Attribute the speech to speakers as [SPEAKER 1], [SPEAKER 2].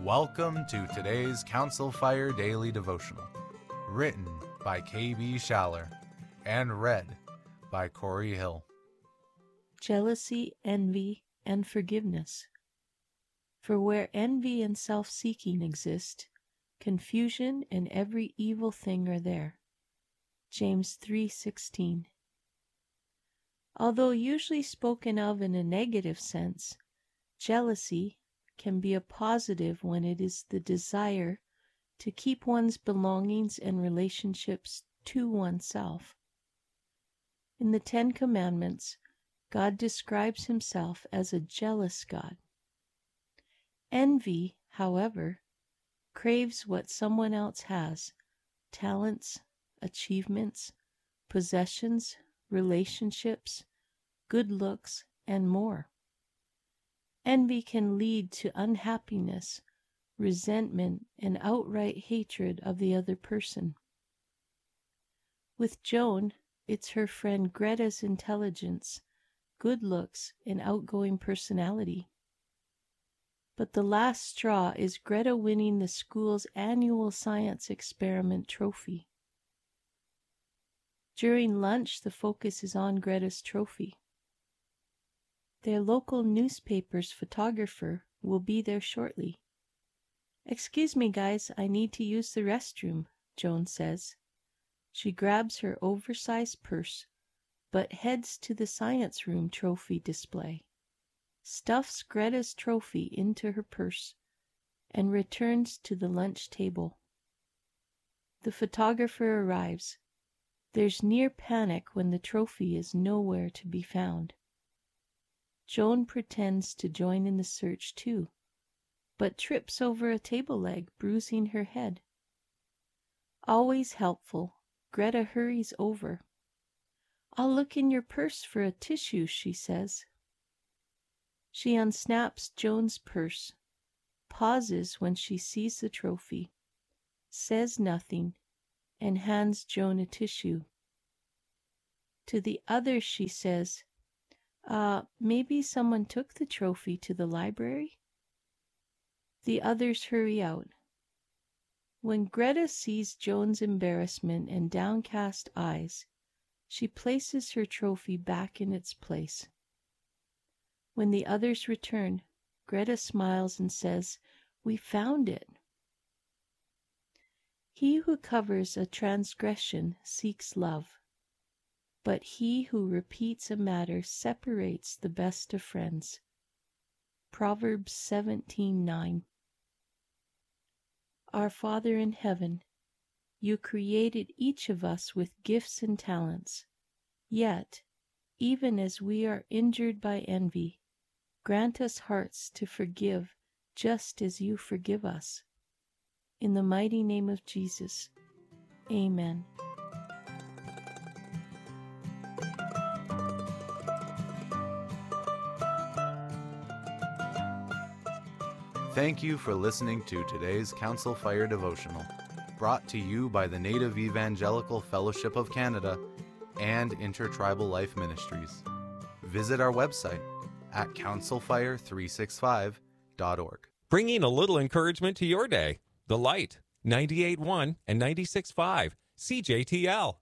[SPEAKER 1] Welcome to today's Council Fire Daily Devotional, written by K.B. Schaller and read by Corey Hill.
[SPEAKER 2] Jealousy, envy, and forgiveness. For where envy and self-seeking exist, confusion and every evil thing are there. James 3:16. Although usually spoken of in a negative sense, jealousy can be a positive when it is the desire to keep one's belongings and relationships to oneself. In the Ten Commandments, God describes himself as a jealous God. Envy, however, craves what someone else has: talents, achievements, possessions, relationships, good looks, and more. Envy can lead to unhappiness, resentment, and outright hatred of the other person. With Joan, it's her friend Greta's intelligence, good looks, and outgoing personality. But the last straw is Greta winning the school's annual science experiment trophy. During lunch, the focus is on Greta's trophy. Their local newspaper's photographer will be there shortly. "Excuse me, guys, I need to use the restroom," Joan says. She grabs her oversized purse, but heads to the science room trophy display, stuffs Greta's trophy into her purse, and returns to the lunch table. The photographer arrives. There's near panic when the trophy is nowhere to be found. Joan pretends to join in the search too, but trips over a table leg, bruising her head. Always helpful, Greta hurries over. "I'll look in your purse for a tissue," she says. She unsnaps Joan's purse, pauses when she sees the trophy, says nothing, and hands Joan a tissue. To the others she says, maybe someone took the trophy to the library?" The others hurry out. When Greta sees Joan's embarrassment and downcast eyes, she places her trophy back in its place. When the others return, Greta smiles and says, "We found it." He who covers a transgression seeks love, but he who repeats a matter separates the best of friends. Proverbs 17:9. Our Father in heaven, you created each of us with gifts and talents. Yet, even as we are injured by envy, grant us hearts to forgive just as you forgive us. In the mighty name of Jesus, amen.
[SPEAKER 1] Thank you for listening to today's Council Fire Devotional, brought to you by the Native Evangelical Fellowship of Canada and Intertribal Life Ministries. Visit our website at councilfire365.org.
[SPEAKER 3] Bringing a little encouragement to your day. The Light, 98.1 and 96.5, CJTL.